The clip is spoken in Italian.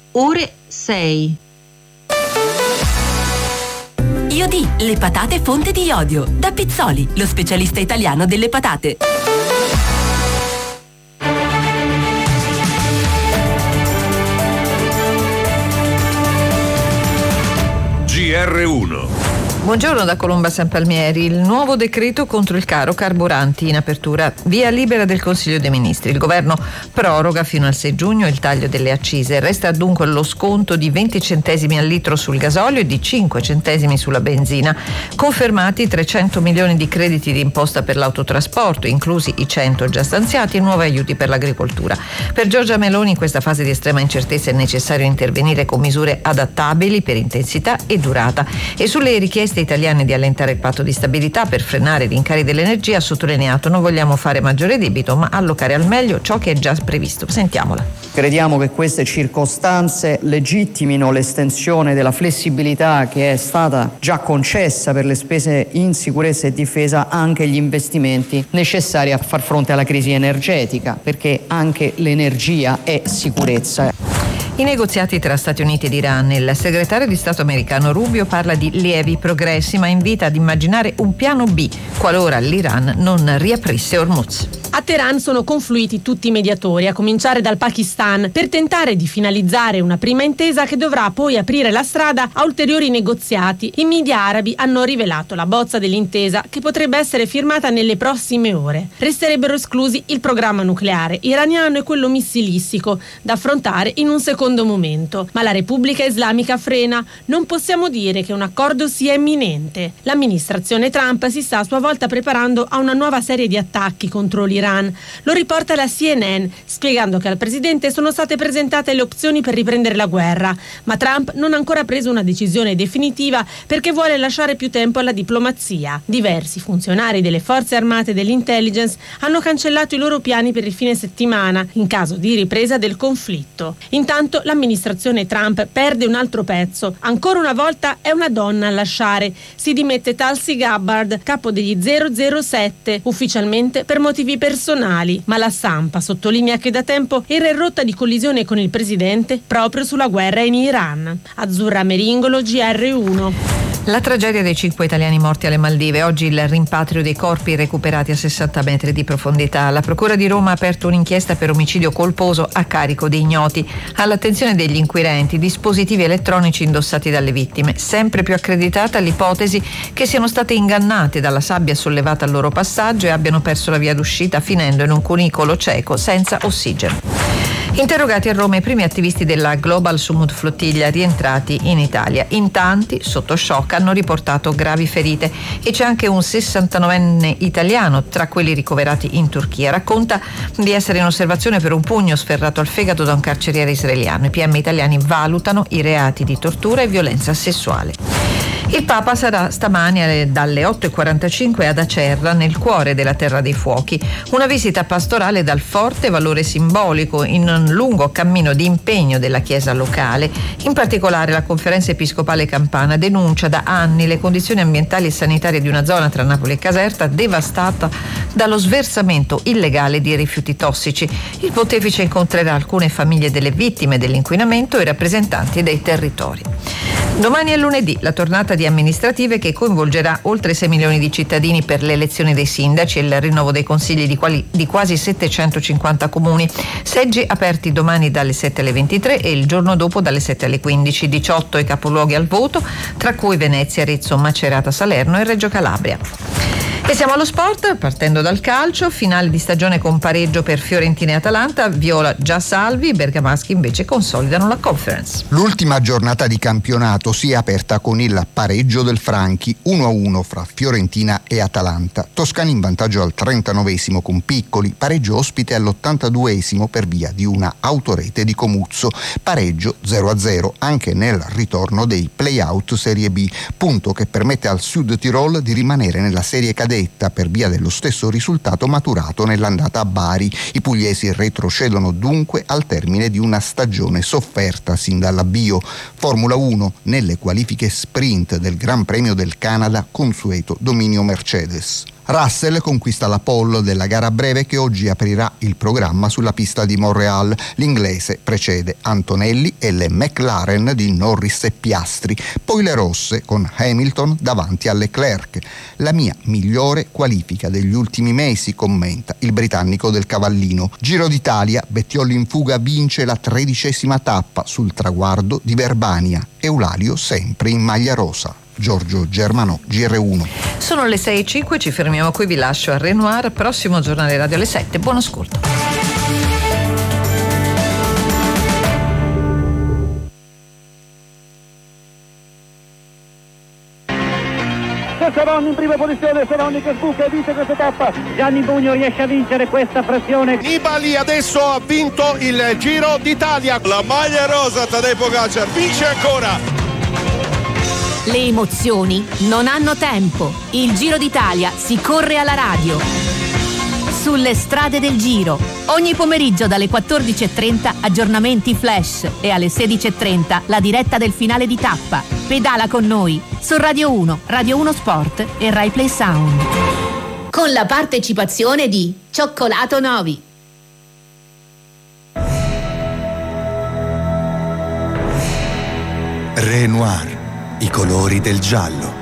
ore 6. Iodì, le patate fonte di iodio. Da Pizzoli, lo specialista italiano delle patate. GR1. Buongiorno da Colomba San Palmieri. Il nuovo decreto contro il caro carburanti in apertura via libera del Consiglio dei Ministri. Il governo proroga fino al 6 giugno il taglio delle accise. Resta dunque lo sconto di 20 centesimi al litro sul gasolio e di 5 centesimi sulla benzina. Confermati 300 milioni di crediti di imposta per l'autotrasporto, inclusi i 100 già stanziati, e nuovi aiuti per l'agricoltura. Per Giorgia Meloni in questa fase di estrema incertezza è necessario intervenire con misure adattabili per intensità e durata. E sulle richieste italiane di allentare il patto di stabilità per frenare i rincari dell'energia ha sottolineato: non vogliamo fare maggiore debito ma allocare al meglio ciò che è già previsto. Sentiamola. Crediamo che queste circostanze legittimino l'estensione della flessibilità che è stata già concessa per le spese in sicurezza e difesa anche agli investimenti necessari a far fronte alla crisi energetica, perché anche l'energia è sicurezza. I negoziati tra Stati Uniti ed Iran. Il segretario di Stato americano Rubio parla di lievi progressi, ma invita ad immaginare un piano B qualora l'Iran non riaprisse Hormuz. A Teheran sono confluiti tutti i mediatori, a cominciare dal Pakistan, per tentare di finalizzare una prima intesa che dovrà poi aprire la strada a ulteriori negoziati. I media arabi hanno rivelato la bozza dell'intesa, che potrebbe essere firmata nelle prossime ore. Resterebbero esclusi il programma nucleare iraniano e quello missilistico, da affrontare in un secondo momento. Ma la Repubblica Islamica frena. Non possiamo dire che un accordo sia imminente. L'amministrazione Trump si sta a sua volta preparando a una nuova serie di attacchi contro l'Iran. Lo riporta la CNN, spiegando che al presidente sono state presentate le opzioni per riprendere la guerra, ma Trump non ha ancora preso una decisione definitiva perché vuole lasciare più tempo alla diplomazia. Diversi funzionari delle forze armate e dell'intelligence hanno cancellato i loro piani per il fine settimana in caso di ripresa del conflitto. Intanto l'amministrazione Trump perde un altro pezzo. Ancora una volta è una donna a lasciare. Si dimette Tulsi Gabbard, capo degli 007, ufficialmente per motivi personali, ma la stampa sottolinea che da tempo era in rotta di collisione con il presidente proprio sulla guerra in Iran. Azzurra Meringolo, GR1. La tragedia dei 5 italiani morti alle Maldive. Oggi il rimpatrio dei corpi recuperati a 60 metri di profondità. La Procura di Roma ha aperto un'inchiesta per omicidio colposo a carico di ignoti. All'attenzione degli inquirenti dispositivi elettronici indossati dalle vittime. Sempre più accreditata l'ipotesi che siano state ingannate dalla sabbia sollevata al loro passaggio e abbiano perso la via d'uscita finendo in un cunicolo cieco senza ossigeno. Interrogati a Roma i primi attivisti della Global Sumut Flottiglia rientrati in Italia. In tanti, sotto shock, hanno riportato gravi ferite e c'è anche un 69enne italiano tra quelli ricoverati in Turchia. Racconta di essere in osservazione per un pugno sferrato al fegato da un carceriere israeliano. I PM italiani valutano i reati di tortura e violenza sessuale. Il Papa sarà stamani dalle 8:45 ad Acerra, nel cuore della Terra dei Fuochi. Una visita pastorale dal forte valore simbolico in un lungo cammino di impegno della Chiesa locale. In particolare la Conferenza Episcopale Campana denuncia da anni le condizioni ambientali e sanitarie di una zona tra Napoli e Caserta devastata dallo sversamento illegale di rifiuti tossici. Il pontefice incontrerà alcune famiglie delle vittime dell'inquinamento e rappresentanti dei territori. Domani è lunedì, la tornata di amministrative che coinvolgerà oltre 6 milioni di cittadini per le elezioni dei sindaci e il rinnovo dei consigli di quasi 750 comuni. Seggi aperti domani dalle 7 alle 23 e il giorno dopo dalle 7 alle 15. 18 i capoluoghi al voto, tra cui Venezia, Arezzo, Macerata, Salerno e Reggio Calabria. E siamo allo sport, partendo dal calcio, finale di stagione con pareggio per Fiorentina e Atalanta, Viola già salvi, i bergamaschi invece consolidano la Conference. L'ultima giornata di campionato si è aperta con il pareggio del Franchi 1-1 fra Fiorentina e Atalanta. Toscani in vantaggio al 39esimo con Piccoli, pareggio ospite all'82esimo per via di una autorete di Comuzzo, pareggio 0-0 anche nel ritorno dei play-out Serie B, punto che permette al Sud Tirol di rimanere nella serie cadetta per via dello stesso risultato maturato nell'andata a Bari. I pugliesi retrocedono dunque al termine di una stagione sofferta sin dall'avvio. Formula 1, nelle qualifiche sprint del Gran Premio del Canada, consueto dominio Mercedes. Russell conquista la pole della gara breve che oggi aprirà il programma sulla pista di Montréal. L'inglese precede Antonelli e le McLaren di Norris e Piastri, poi le rosse con Hamilton davanti a Leclerc. La mia migliore qualifica degli ultimi mesi, commenta il britannico del Cavallino. Giro d'Italia, Bettiolli in fuga vince la 13ª tappa sul traguardo di Verbania. Eulalio sempre in maglia rosa. Giorgio Germanò, GR1. Sono le 6:05, ci fermiamo qui, vi lascio a Renoir, prossimo giornale radio alle 7, buon ascolto. Seronni in prima posizione, Seronni che sbuca e vince questa tappa. Gianni Bugno riesce a vincere questa pressione. Nibali adesso ha vinto il Giro d'Italia. La maglia rosa, Tadej Pogačar vince ancora. Le emozioni non hanno tempo. Il Giro d'Italia si corre alla radio. Sulle strade del Giro. Ogni pomeriggio dalle 14:30 aggiornamenti flash e alle 16:30 la diretta del finale di tappa. Pedala con noi su Radio 1, Radio 1 Sport e Rai Play Sound. Con la partecipazione di Cioccolato Novi. Renoir, i colori del giallo.